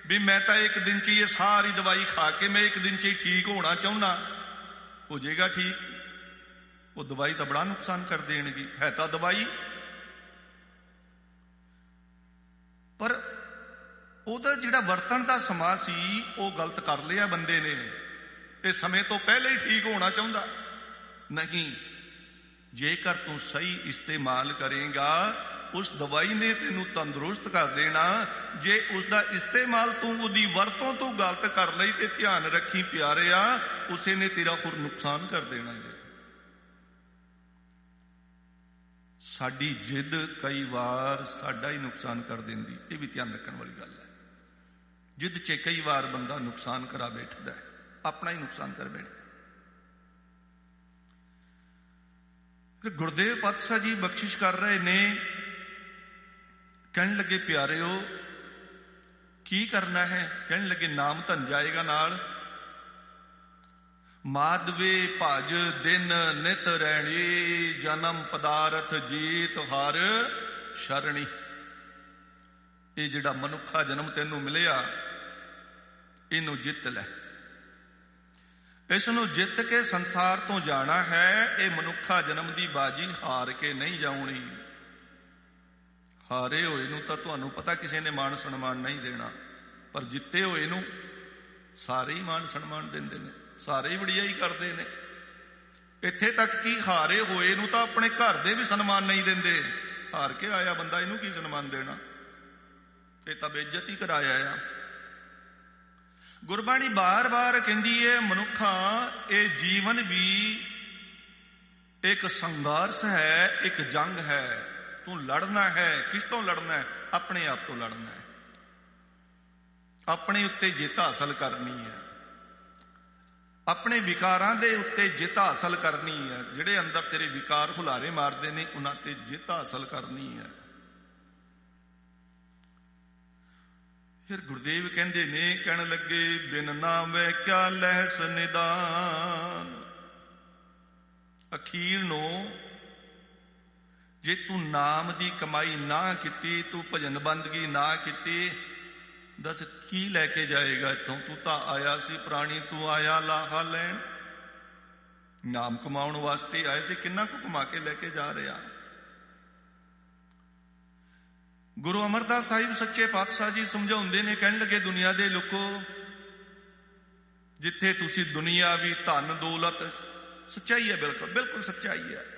ਵੀ ਮੈਂ ਤਾਂ ਇੱਕ ਦਿਨ 'ਚ ਇਹ ਸਾਰੀ ਦਵਾਈ ਖਾ ਕੇ ਮੈਂ ਇੱਕ ਦਿਨ 'ਚ ਹੀ ਠੀਕ ਹੋਣਾ ਚਾਹੁੰਦਾ, ਹੋ ਜਾਏਗਾ ਠੀਕ? ਉਹ ਦਵਾਈ ਤਾਂ ਬੜਾ ਨੁਕਸਾਨ ਕਰ ਦੇਣਗੀ। ਹੈ ਤਾਂ ਦਵਾਈ, ਪਰ ਉਹਦਾ ਜਿਹੜਾ ਵਰਤਣ ਦਾ ਸਮਾਂ ਸੀ ਉਹ ਗਲਤ ਕਰ ਲਿਆ ਬੰਦੇ ਨੇ। ਇਹ ਸਮੇਂ ਤੋਂ ਪਹਿਲੇ ਹੀ ਠੀਕ ਹੋਣਾ ਚਾਹੁੰਦਾ ਨਹੀਂ। ਜੇਕਰ ਤੂੰ ਸਹੀ ਇਸਤੇਮਾਲ ਕਰੇਗਾ, ਉਸ ਦਵਾਈ ਨੇ ਤੈਨੂੰ ਤੰਦਰੁਸਤ ਕਰ ਦੇਣਾ। ਜੇ ਉਸਦਾ ਇਸਤੇਮਾਲ ਤੂੰ ਉਹਦੀ ਵਰਤੋਂ ਤੋਂ ਗਲਤ ਕਰ ਲਈ ਤੇ ਧਿਆਨ ਰੱਖੀ ਪਿਆਰਿਆ, ਉਸੇ ਨੇ ਤੇਰਾ ਹੋਰ ਨੁਕਸਾਨ ਕਰ ਦੇਣਾ ਜੇ। ਸਾਡੀ ਜਿੱਦ ਕਈ ਵਾਰ ਸਾਡਾ ਹੀ ਨੁਕਸਾਨ ਕਰ ਦਿੰਦੀ, ਇਹ ਵੀ ਧਿਆਨ ਰੱਖਣ ਵਾਲੀ ਗੱਲ ਹੈ। ਜਿੱਦ 'ਚ ਕਈ ਵਾਰ ਬੰਦਾ ਨੁਕਸਾਨ ਕਰਾ ਬੈਠਦਾ ਹੈ, ਆਪਣਾ ਹੀ ਨੁਕਸਾਨ ਕਰ ਬੈਠਦਾ। ਫਿਰ ਗੁਰਦੇਵ ਪਾਤਸ਼ਾਹ ਜੀ ਬਖਸ਼ਿਸ਼ ਕਰ ਰਹੇ ਨੇ, ਕਹਿਣ ਲੱਗੇ ਪਿਆਰਿਓ ਕੀ ਕਰਨਾ ਹੈ? ਕਹਿਣ ਲੱਗੇ ਨਾਮ ਧਨ ਜਾਏਗਾ ਨਾਲ। ਮਾਧਵੇ ਭਜ ਦਿਨ ਨਿਤ ਰਹਿਣੀ, ਜਨਮ ਪਦਾਰਥ ਜੀਤ ਹਰ ਸ਼ਰਣੀ। ਇਹ ਜਿਹੜਾ ਮਨੁੱਖਾ ਜਨਮ ਤੈਨੂੰ ਮਿਲਿਆ, ਇਹਨੂੰ ਜਿੱਤ ਲੈ। ਇਸ ਨੂੰ ਜਿੱਤ ਕੇ ਸੰਸਾਰ ਤੋਂ ਜਾਣਾ ਹੈ। ਇਹ ਮਨੁੱਖਾ ਜਨਮ ਦੀ ਬਾਜੀ ਹਾਰ ਕੇ ਨਹੀਂ ਜਾਉਣੀ। ਹਾਰੇ ਹੋਏ ਨੂੰ ਤਾਂ ਤੁਹਾਨੂੰ ਪਤਾ ਕਿਸੇ ਨੇ ਮਾਣ ਸਨਮਾਨ ਨਹੀਂ ਦੇਣਾ, ਪਰ ਜਿੱਤੇ ਹੋਏ ਨੂੰ ਸਾਰੇ ਹੀ ਮਾਣ ਸਨਮਾਨ ਦਿੰਦੇ ਨੇ, ਸਾਰੇ ਹੀ ਵਡਿਆਈ ਕਰਦੇ ਨੇ। ਇੱਥੇ ਤੱਕ ਕਿ ਹਾਰੇ ਹੋਏ ਨੂੰ ਤਾਂ ਆਪਣੇ ਘਰ ਦੇ ਵੀ ਸਨਮਾਨ ਨਹੀਂ ਦਿੰਦੇ। ਹਾਰ ਕੇ ਆਇਆ ਬੰਦਾ, ਇਹਨੂੰ ਕੀ ਸਨਮਾਨ ਦੇਣਾ? ਇਹ ਤਾਂ ਬੇਇੱਜ਼ਤੀ ਕਰਾਇਆ ਆ। ਗੁਰਬਾਣੀ ਬਾਰ-ਬਾਰ ਕਹਿੰਦੀ ਹੈ, ਮਨੁੱਖਾ ਇਹ ਜੀਵਨ ਵੀ ਇੱਕ ਸੰਘਰਸ਼ ਹੈ, ਇੱਕ ਜੰਗ ਹੈ। ਤੂੰ ਲੜਨਾ ਹੈ। ਕਿਸ ਤੋਂ ਲੜਨਾ ਹੈ? ਆਪਣੇ ਆਪ ਤੋਂ ਲੜਨਾ ਹੈ। ਆਪਣੇ ਉੱਤੇ ਜਿੱਤ ਹਾਸਲ ਕਰਨੀ ਹੈ। ਆਪਣੇ ਵਿਕਾਰਾਂ ਦੇ ਉੱਤੇ ਜਿੱਤ ਹਾਸਲ ਕਰਨੀ ਹੈ। ਜਿਹੜੇ ਅੰਦਰ ਤੇਰੇ ਵਿਕਾਰ ਹੁਲਾਰੇ ਮਾਰਦੇ ਨੇ, ਉਹਨਾਂ ਤੇ ਜਿੱਤ ਹਾਸਲ ਕਰਨੀ ਹੈ। ਫਿਰ ਗੁਰਦੇਵ ਕਹਿੰਦੇ ਨੇ, ਕਹਿਣ ਲੱਗੇ ਬਿਨ ਨਾਮੈ ਕਿਆ ਲਹਿਸ ਨਿਦਾਨ। ਅਖੀਰ ਨੂੰ ਜੇ ਤੂੰ ਨਾਮ ਦੀ ਕਮਾਈ ਨਾ ਕੀਤੀ, ਤੂੰ ਭਜਨ ਬੰਦਗੀ ਨਾ ਕੀਤੀ, ਦੱਸ ਕੀ ਲੈ ਕੇ ਜਾਏਗਾ ਇੱਥੋਂ? ਤੂੰ ਤਾਂ ਆਇਆ ਸੀ ਪ੍ਰਾਣੀ, ਤੂੰ ਆਇਆ ਲਾਹਾ ਲੈਣ। ਨਾਮ ਕਮਾਉਣ ਵਾਸਤੇ ਆਏ ਸੀ, ਕਿੰਨਾ ਕੁ ਕਮਾ ਕੇ ਲੈ ਕੇ ਜਾ ਰਿਹਾ? ਗੁਰੂ ਅਮਰਦਾਸ ਸਾਹਿਬ ਸੱਚੇ ਪਾਤਸ਼ਾਹ ਜੀ ਸਮਝਾਉਂਦੇ ਨੇ, ਕਹਿਣ ਲੱਗੇ ਦੁਨੀਆ ਦੇ ਲੋਕੋ, ਜਿੱਥੇ ਤੁਸੀਂ ਦੁਨੀਆ ਵੀ ਧਨ ਦੌਲਤ, ਸੱਚਾਈ ਹੈ, ਬਿਲਕੁਲ ਬਿਲਕੁਲ ਸੱਚਾਈ ਹੈ।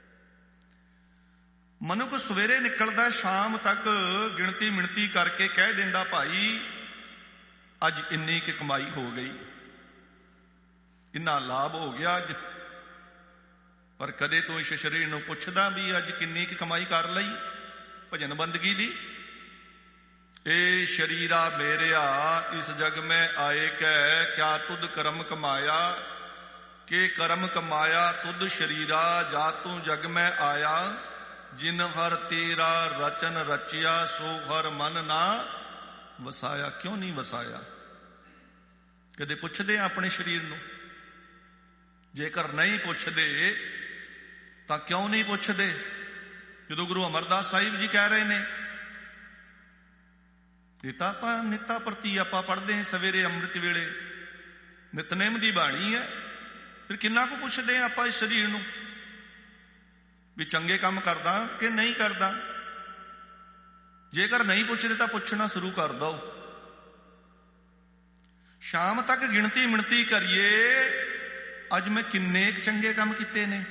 ਮਨੁੱਖ ਸਵੇਰੇ ਨਿਕਲਦਾ, ਸ਼ਾਮ ਤੱਕ ਗਿਣਤੀ ਮਿਣਤੀ ਕਰਕੇ ਕਹਿ ਦਿੰਦਾ, ਭਾਈ ਅੱਜ ਇੰਨੀ ਕਿ ਕਮਾਈ ਹੋ ਗਈ, ਇੰਨਾ ਲਾਭ ਹੋ ਗਿਆ ਅੱਜ। ਪਰ ਕਦੇ ਤੂੰ ਇਸ ਸਰੀਰ ਨੂੰ ਪੁੱਛਦਾ ਵੀ ਅੱਜ ਕਿੰਨੀ ਕਿ ਕਮਾਈ ਕਰ ਲਈ ਭਜਨ ਬੰਦਗੀ ਦੀ? ਏ ਸ਼ਰੀਰਾ ਮੇਰਿਆ ਇਸ ਜਗ ਮੈਂ ਆਏ ਕੈ, ਕਿਆ ਤੁਧ ਕਰਮ ਕਮਾਇਆ? ਕਿ ਕਰਮ ਕਮਾਇਆ ਤੁਧ ਸ਼ਰੀਰਾ, ਜਾ ਤੂੰ ਜਗ ਮੈਂ ਆਇਆ। ਜਿਨ ਹਰ ਤੇਰਾ ਰਚਨ ਰਚਿਆ, ਸੋ ਹਰ ਮਨ ਨਾ ਵਸਾਇਆ। ਕਿਉਂ ਨਹੀਂ ਵਸਾਇਆ? ਕਦੇ ਪੁੱਛਦੇ ਆ ਆਪਣੇ ਸਰੀਰ ਨੂੰ? ਜੇਕਰ ਨਹੀਂ ਪੁੱਛਦੇ ਤਾਂ ਕਿਉਂ ਨਹੀਂ ਪੁੱਛਦੇ? ਜਦੋਂ ਗੁਰੂ ਅਮਰਦਾਸ ਸਾਹਿਬ ਜੀ ਕਹਿ ਰਹੇ ਨੇ, ਇਹ ਤਾਂ ਆਪਾਂ ਨਿੱਤਾ ਪ੍ਰਤੀ ਆਪਾਂ ਪੜ੍ਹਦੇ ਹਾਂ ਸਵੇਰੇ ਅੰਮ੍ਰਿਤ ਵੇਲੇ, ਨਿਤਨੇਮ ਦੀ ਬਾਣੀ ਹੈ। ਫਿਰ ਕਿੰਨਾ ਕੁ ਪੁੱਛਦੇ ਹਾਂ ਆਪਾਂ ਇਸ ਸਰੀਰ ਨੂੰ ਵੀ ਚੰਗੇ ਕੰਮ ਕਰਦਾ ਕਿ ਨਹੀਂ ਕਰਦਾ? ਜੇਕਰ ਨਹੀਂ ਪੁੱਛਦੇ ਤਾਂ ਪੁੱਛਣਾ ਸ਼ੁਰੂ ਕਰ ਦੋ। ਸ਼ਾਮ ਤੱਕ ਗਿਣਤੀ ਮਿਣਤੀ ਕਰੀਏ, ਅੱਜ ਮੈਂ ਕਿੰਨੇ ਚੰਗੇ ਕੰਮ ਕੀਤੇ ਨੇ।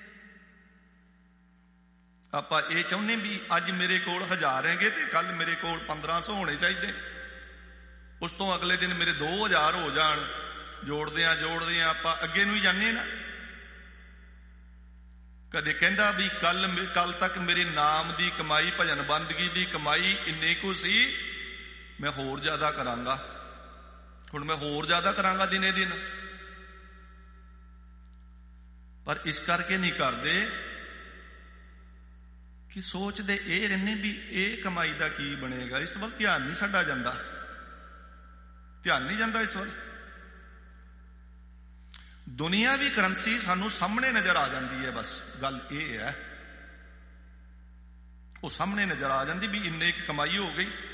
ਆਪਾਂ ਇਹ ਚਾਹੁੰਦੇ ਵੀ ਅੱਜ ਮੇਰੇ ਕੋਲ 1000 ਹੈਗੇ ਤੇ ਕੱਲ ਮੇਰੇ ਕੋਲ 1500 ਹੋਣੇ ਚਾਹੀਦੇ, ਉਸ ਤੋਂ ਅਗਲੇ ਦਿਨ ਮੇਰੇ 2000 ਹੋ ਜਾਣ। ਜੋੜਦੇ ਆ ਆਪਾਂ ਅੱਗੇ ਨੂੰ ਹੀ ਜਾਂਦੇ ਨਾ। ਕਦੇ ਕਹਿੰਦਾ ਵੀ ਕੱਲ ਤੱਕ ਮੇਰੇ ਨਾਮ ਦੀ ਕਮਾਈ, ਭਜਨ ਬੰਦਗੀ ਦੀ ਕਮਾਈ ਇੰਨੇ ਕੁ ਸੀ, ਮੈਂ ਹੋਰ ਜ਼ਿਆਦਾ ਕਰਾਂਗਾ, ਹੁਣ ਮੈਂ ਹੋਰ ਜ਼ਿਆਦਾ ਕਰਾਂਗਾ ਦਿਨੇ ਦਿਨ। ਪਰ ਇਸ ਕਰਕੇ ਨਹੀਂ ਕਰਦੇ ਕਿ ਸੋਚਦੇ ਇਹ ਰਹਿੰਦੇ ਵੀ ਇਹ ਕਮਾਈ ਦਾ ਕੀ ਬਣੇਗਾ। ਇਸ ਵੱਲ ਧਿਆਨ ਨਹੀਂ ਸਾਡਾ ਜਾਂਦਾ, ਧਿਆਨ ਨਹੀਂ ਜਾਂਦਾ ਇਸ ਵੱਲ। ਦੁਨੀਆਵੀ ਕਰੰਸੀ ਸਾਨੂੰ ਸਾਹਮਣੇ ਨਜ਼ਰ ਆ ਜਾਂਦੀ ਹੈ, ਬਸ ਗੱਲ ਇਹ ਹੈ, ਉਹ ਸਾਹਮਣੇ ਨਜ਼ਰ ਆ ਜਾਂਦੀ ਵੀ ਇੰਨੇ ਕੁ ਕਮਾਈ ਹੋ ਗਈ।